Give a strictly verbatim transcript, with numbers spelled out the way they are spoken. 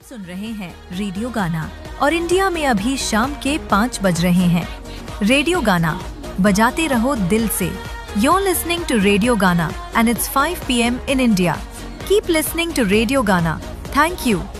सुन रहे हैं रेडियो गाना और इंडिया में अभी शाम के पाँच बज रहे हैं। रेडियो गाना बजाते रहो दिल से। You're listening to Radio Gana and it's five p m in India. Keep listening to Radio Gana. Thank you.